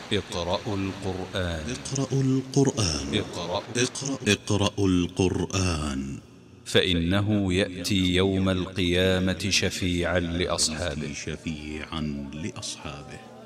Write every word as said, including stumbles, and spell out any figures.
اقرأوا القرآن. اقرأوا القرآن. اقرأ اقرأ اقرأوا القرآن، فإنه يأتي يوم القيامة شفيعا لأصحابه شفيعا لأصحابه